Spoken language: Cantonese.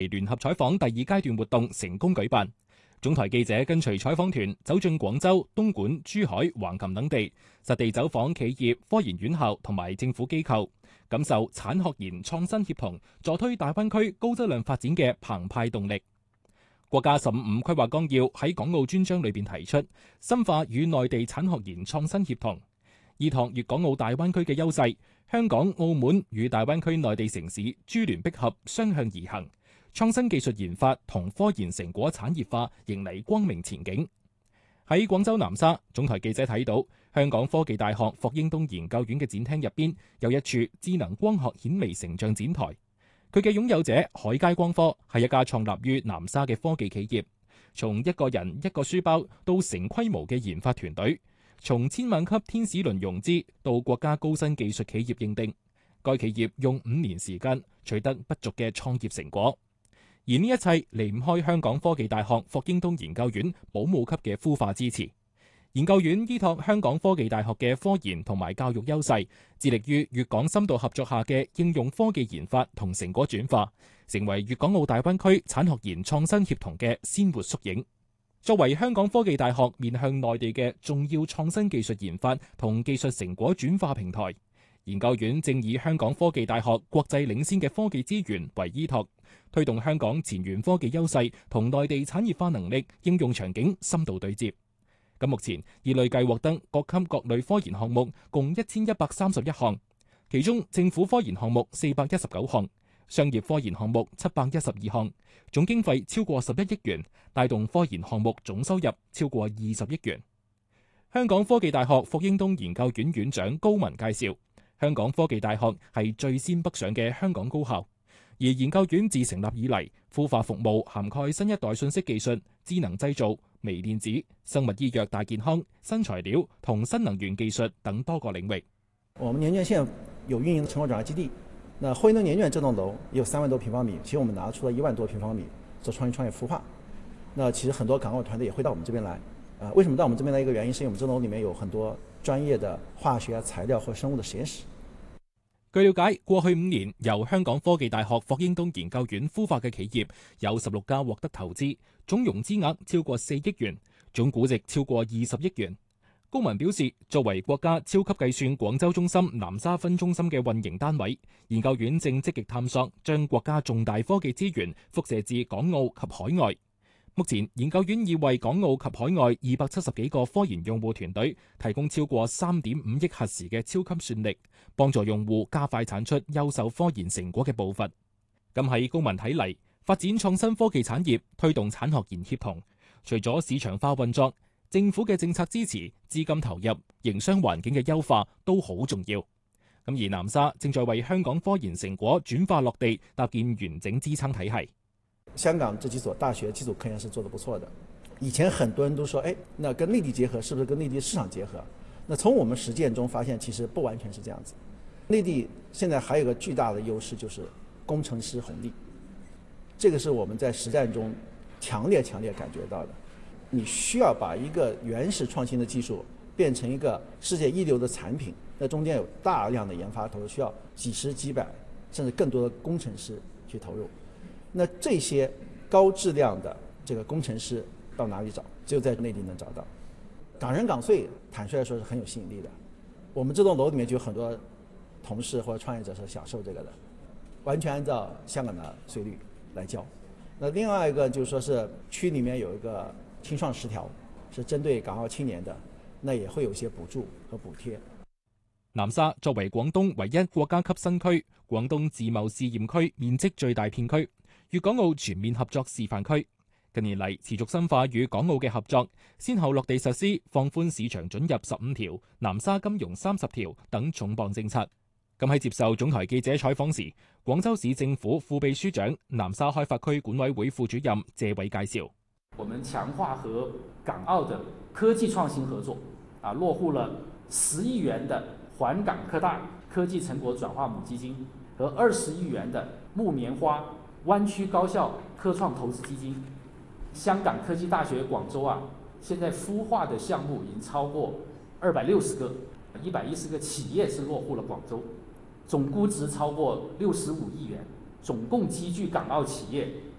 聯合採訪第二階段活動成功舉辦。總台記者跟隨採訪團走進廣州、東莞、珠海、橫琴等地，實地走訪企業、科研院校同埋政府機構，感受產學研創新協同助推大灣區高質量發展嘅澎湃動力。國家15規劃綱要喺港澳專章裏邊提出，深化與內地產學研創新協同，依託粵港澳大灣區嘅優勢，香港、澳門與大灣區內地城市珠聯璧合，雙向而行，創新技術研發同科研成果產業化迎嚟光明前景。喺廣州南沙，總台記者睇到香港科技大學霍英東研究院嘅展廳入邊有一處智能光學顯微成像展台。佢嘅擁有者海佳光科係一家創立於南沙嘅科技企業，從一個人一個書包到成規模嘅研發團隊，從千萬級天使輪融資到國家高新技術企業認定，該企業用5年時間取得不俗嘅創業成果。而呢一切離唔開香港科技大學霍英東研究院保姆級嘅孵化支持。研究院依託香港科技大學嘅科研同埋教育優勢，致力於粵港深度合作下嘅應用科技研發同成果轉化，成為粵港澳大灣區產學研創新協同嘅鮮活縮影。作為香港科技大學面向內地嘅重要創新技術研發同技術成果轉化平台，研究院正以香港科技大學國際領先嘅科技資源為依託，推動香港前沿科技優勢同內地產業化能力應用場景深度對接。咁目前已累計獲得各級各類科研項目共1131項，其中政府科研項目419項，商業科研項目712項，總經費超過11億元，帶動科研項目總收入超過20億元。香港科技大學霍英東研究院院長高文介紹，香港科技大學係最先北上嘅香港高校，而研究院自成立以嚟，孵化服務涵蓋新一代信息技術、智能製造、微電子、生物醫藥大健康、新材料同新能源技術等多個領域。 我們年卷現有運營成果轉化基地，那霍英東研究院這棟樓也有3萬多平方米，其實我們拿出了1萬多平方米做創業孵化。那其實很多港澳團隊也會到我們這邊來，為什麼到我們這邊來？一個原因是因為我們這棟樓裡面有很多專業的化學、材料或生物的實驗室。 據了解，過去5年由香港科技大學霍英東研究院孵化嘅企業有16家獲得投資，總融資額超過4億元，總估值超過20億元。高文表示，作為國家超級計算廣州中心南沙分中心嘅運營單位，研究院正積極探索將國家重大科技資源輻射至港澳及海外。目前，研究院已為港澳及海外270幾個科研用戶團隊提供超過3.5億核時嘅超級算力，幫助用戶加快產出優秀科研成果嘅步伐。咁喺高文睇嚟，發展創新科技產業、推動產學研協同，除咗市場化運作，政府嘅政策支持、資金投入、營商環境嘅優化都好重要。咁而南沙正在為香港科研成果轉化落地，搭建完整支撐體系。 香港這幾所大學基礎科研是做得不錯的，以前很多人都說，那跟內地結合是不是跟內地市場結合？那從我們實踐中發現，其實不完全是這樣子。內地現在還有個巨大的優勢，就是工程師紅利，這個是我們在實戰中強烈感覺到的。你需要把一個原始創新的技術變成一個世界一流的產品，那中間有大量的研發投入，需要幾十幾百甚至更多的工程師去投入。那這些高質量的這個工程師到哪裡找？只有在內地能找到。港人港稅，坦率來說是很有吸引力的。我們這棟樓裡面就有很多同事或者創業者是享受這個的，完全按照香港的稅率來交。那另外一個就是說是區裡面有一個青創10條，是針對港澳青年的，那也會有一些補助和補貼。 南沙作為廣東唯一國家級新區、廣東自貿試驗區面積最大片區、粵港澳全面合作示範區，近年嚟持續深化與港澳嘅合作，先後落地實施放寬市場准入15條、南沙金融30條等重磅政策。咁喺接受總台記者採訪時，廣州市政府副秘書長、南沙開發區管委會副主任謝偉介紹： 我們強化和港澳的科技創新合作，落戶了10億元的環港科大科技成果轉化母基金和20億元的木棉花灣區高校科創投資基金。香港科技大學廣州現在孵化的項目已經超過260個，110個企業是落戶了廣州，總估值超過65億元，總共積聚港澳企業